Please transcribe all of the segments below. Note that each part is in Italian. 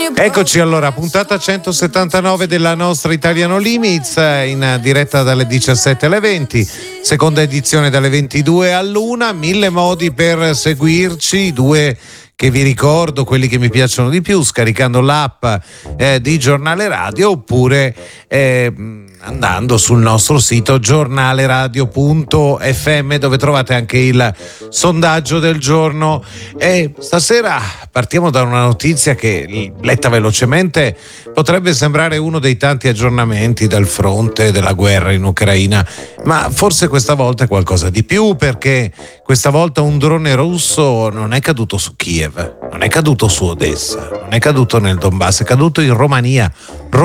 Eccoci allora, puntata 179 della nostra Italiano Limits, in diretta dalle 17 alle 20, seconda edizione dalle 22 all'1, 1000 modi per seguirci, due che vi ricordo, quelli che mi piacciono di più, scaricando l'app di Giornale Radio oppure andando sul nostro sito giornaleradio.fm, dove trovate anche il sondaggio del giorno. E stasera partiamo da una notizia che, letta velocemente, potrebbe sembrare uno dei tanti aggiornamenti dal fronte della guerra in Ucraina, ma forse questa volta è qualcosa di più, perché questa volta un drone russo non è caduto su Kiev, non è caduto su Odessa, non è caduto nel Donbass, è caduto in Romania,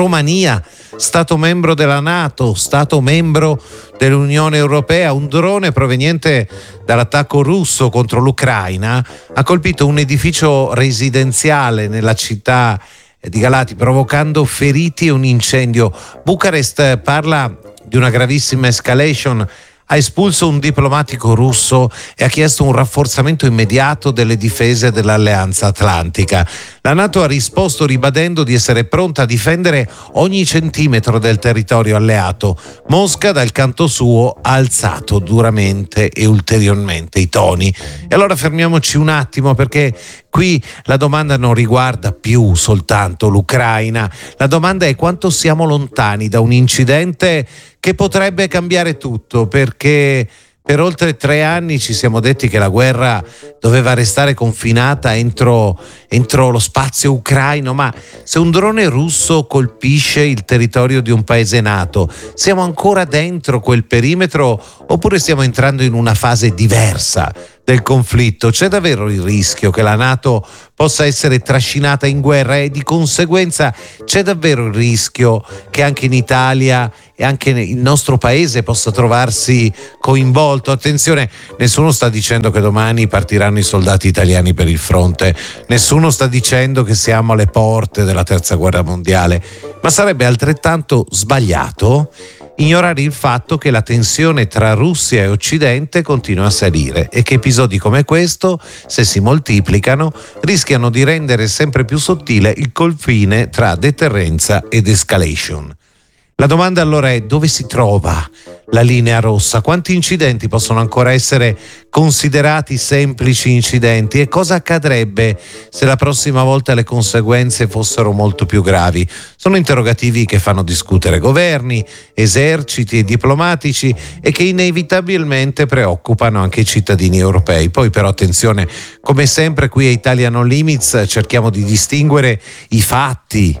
Stato membro della NATO, Stato membro dell'Unione Europea. Un drone proveniente dall'attacco russo contro l'Ucraina ha colpito un edificio residenziale nella città di Galati, provocando feriti e un incendio. Bucarest parla di una gravissima escalation, ha espulso un diplomatico russo e ha chiesto un rafforzamento immediato delle difese dell'Alleanza Atlantica. La NATO ha risposto ribadendo di essere pronta a difendere ogni centimetro del territorio alleato. Mosca, dal canto suo, ha alzato duramente e ulteriormente i toni. E allora fermiamoci un attimo, perché qui la domanda non riguarda più soltanto l'Ucraina. La domanda è quanto siamo lontani da un incidente che potrebbe cambiare tutto, perché per oltre 3 anni ci siamo detti che la guerra doveva restare confinata entro lo spazio ucraino, ma se un drone russo colpisce il territorio di un paese NATO, siamo ancora dentro quel perimetro oppure stiamo entrando in una fase diversa del conflitto? C'è davvero il rischio che la NATO possa essere trascinata in guerra e di conseguenza c'è davvero il rischio che anche in Italia e anche il nostro paese possa trovarsi coinvolto? Attenzione, nessuno sta dicendo che domani partiranno i soldati italiani per il fronte, nessuno sta dicendo che siamo alle porte della terza guerra mondiale, ma sarebbe altrettanto sbagliato ignorare il fatto che la tensione tra Russia e Occidente continua a salire e che episodi come questo, se si moltiplicano, rischiano di rendere sempre più sottile il confine tra deterrenza ed escalation. La domanda allora è: dove si trova la linea rossa? Quanti incidenti possono ancora essere considerati semplici incidenti e cosa accadrebbe se la prossima volta le conseguenze fossero molto più gravi? Sono interrogativi che fanno discutere governi, eserciti e diplomatici e che inevitabilmente preoccupano anche i cittadini europei. Poi però attenzione, come sempre qui a Italiano Limits cerchiamo di distinguere i fatti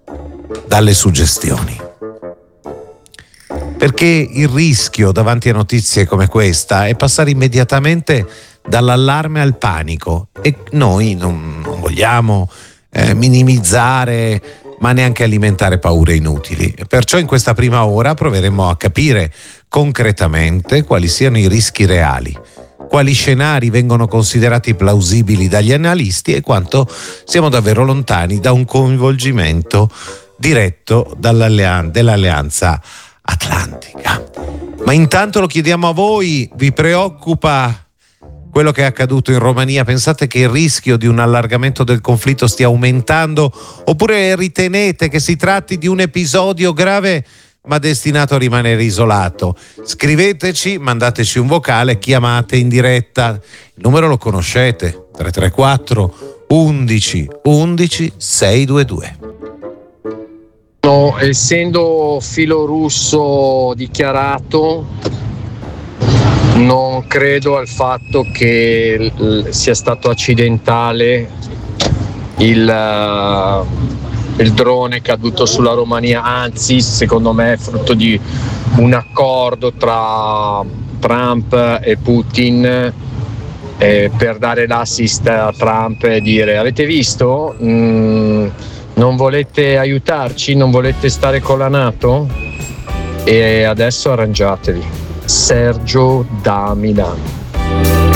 dalle suggestioni, perché il rischio davanti a notizie come questa è passare immediatamente dall'allarme al panico e noi non vogliamo minimizzare ma neanche alimentare paure inutili. Perciò in questa prima ora proveremo a capire concretamente quali siano i rischi reali, quali scenari vengono considerati plausibili dagli analisti e quanto siamo davvero lontani da un coinvolgimento diretto dell'Alleanza Atlantica. Ma intanto lo chiediamo a voi: vi preoccupa quello che è accaduto in Romania? Pensate che il rischio di un allargamento del conflitto stia aumentando oppure ritenete che si tratti di un episodio grave ma destinato a rimanere isolato? Scriveteci, mandateci un vocale, chiamate in diretta, il numero lo conoscete, 334 11 11 622. Essendo filorusso dichiarato, non credo al fatto che sia stato accidentale il drone caduto sulla Romania, anzi secondo me è frutto di un accordo tra Trump e Putin per dare l'assist a Trump e dire: avete visto? Non volete aiutarci? Non volete stare con la NATO? E adesso arrangiatevi. Sergio da Milano.